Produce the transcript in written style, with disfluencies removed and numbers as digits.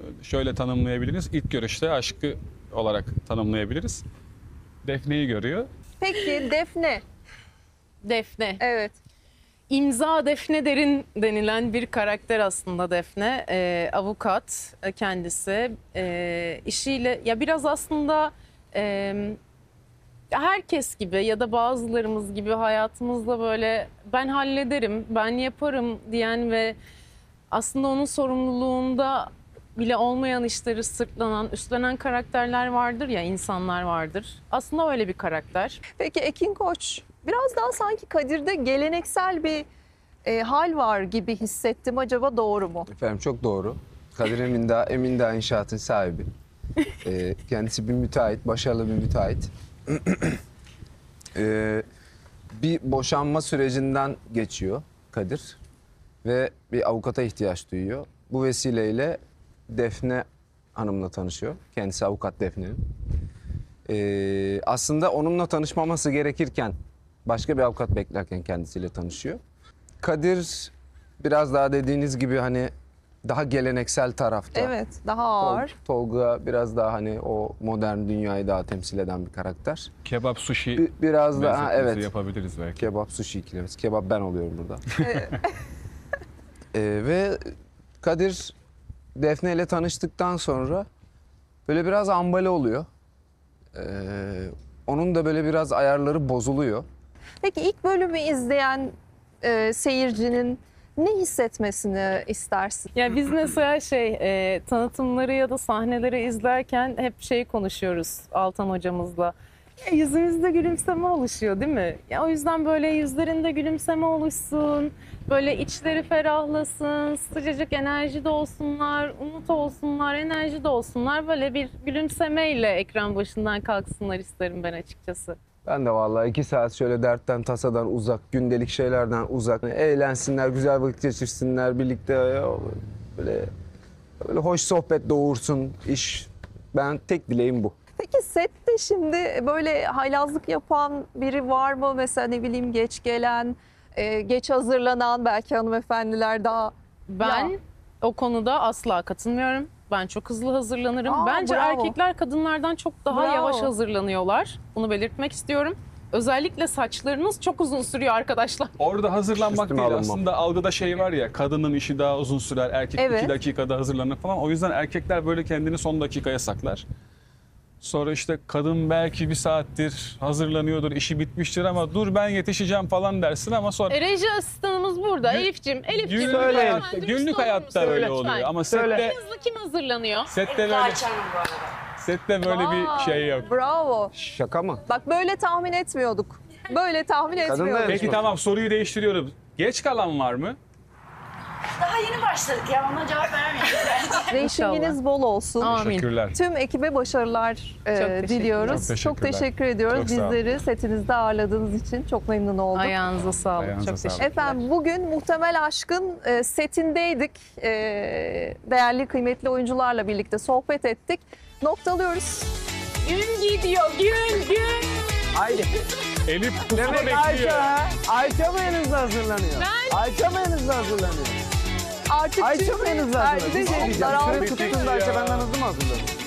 şöyle tanımlayabiliriz. İlk görüşte aşkı olarak tanımlayabiliriz. Defne'yi görüyor. Peki Defne. Defne. Evet. İmza Defne Derin denilen bir karakter aslında Defne. Avukat kendisi. İşiyle ya biraz aslında herkes gibi ya da bazılarımız gibi hayatımızda böyle ben hallederim, ben yaparım diyen ve aslında onun sorumluluğunda bile olmayan işleri sırtlanan, üstlenen karakterler vardır ya, insanlar vardır. Aslında öyle bir karakter. Peki Ekin Koç, biraz daha sanki Kadir'de geleneksel bir hal var gibi hissettim. Acaba doğru mu? Efendim çok doğru. Kadir Emindağ İnşaat'ın sahibi. Kendisi bir müteahhit, başarılı bir müteahhit. Bir boşanma sürecinden geçiyor Kadir ve bir avukata ihtiyaç duyuyor. Bu vesileyle Defne Hanım'la tanışıyor. Kendisi avukat Defne'nin. Aslında onunla tanışmaması gerekirken başka bir avukat beklerken kendisiyle tanışıyor. Kadir biraz daha dediğiniz gibi hani daha geleneksel tarafta. Evet, daha ağır. Tolga biraz daha hani o modern dünyayı daha temsil eden bir karakter. Kebap, sushi Biraz daha benzetmesi evet. yapabiliriz belki. Kebap sushi ikilemesi. Kebap ben oluyorum burada. Ve Kadir Defne ile tanıştıktan sonra böyle biraz ambale oluyor. Onun da böyle biraz ayarları bozuluyor. Peki ilk bölümü izleyen seyircinin ne hissetmesini istersin? Ya biz mesela tanıtımları ya da sahneleri izlerken hep konuşuyoruz Altan hocamızla. Ya yüzümüzde gülümseme oluşuyor değil mi? Ya o yüzden böyle yüzlerinde gülümseme oluşsun, böyle içleri ferahlasın, sıcacık enerji de olsunlar, umut olsunlar, enerji de olsunlar. Böyle bir gülümsemeyle ekran başından kalksınlar isterim ben açıkçası. Ben de vallahi 2 saat şöyle dertten tasadan uzak, gündelik şeylerden uzak, eğlensinler, güzel vakit geçirsinler birlikte, böyle hoş sohbet doğursun iş. Ben tek dileğim bu. Peki sette şimdi böyle haylazlık yapan biri var mı? Mesela ne bileyim geç gelen, geç hazırlanan belki hanımefendiler daha... Ben Ya. o konuda asla katılmıyorum. Ben çok hızlı hazırlanırım. Aa, Bence bravo. erkekler kadınlardan çok daha Bravo. yavaş hazırlanıyorlar. Bunu belirtmek istiyorum. Özellikle saçlarınız çok uzun sürüyor arkadaşlar. Orada hazırlanmak Üstüme değil alınmam. aslında, algıda var ya, kadının işi daha uzun sürer, erkek Evet. 2 dakikada hazırlanır falan. O yüzden erkekler böyle kendini son dakikaya saklar. Sonra işte kadın belki 1 saattir hazırlanıyordur, işi bitmiştir ama dur ben yetişeceğim falan dersin ama sonra Reji asistanımız burada. Elif'cim. günlük Söyle. hayatta, günlük hayatta öyle oluyor. Ama sette Hızlı kim hazırlanıyor? sette böyle bir şey yok. Bravo. Şaka mı? Bak böyle tahmin etmiyorduk. Böyle tahmin Kadın da etmiyorduk. Peki tamam, soruyu değiştiriyorum. Geç kalan var mı? Daha yeni başladık ya, ona cevap veremeyiz bence. Reytinginiz bol olsun. Amin. Teşekkürler. Tüm ekibe başarılar teşekkür diliyoruz. Çok Çok teşekkürler. teşekkür ediyoruz. Çok sağ olun. Bizleri setinizde ağırladığınız için çok memnun olduk. Ayağınıza sağlık. Ayağınıza Çok sağlık. teşekkür Efendim bugün Muhtemel Aşk'ın setindeydik. Değerli kıymetli oyuncularla birlikte sohbet ettik. Noktalıyoruz. Gün gidiyor, gün. Haydi. Elif pusula Demek bekliyor. Ayça mı henüz hazırlanıyor? Ayça mı henüz hazırlanıyor? Artık Ayça çünkü mı henüz belki de hazırlanıyor? Bir şey diyeceğim. karanlık Süre tuttuğunda Ayça benden hızlı mı hazırlanıyor?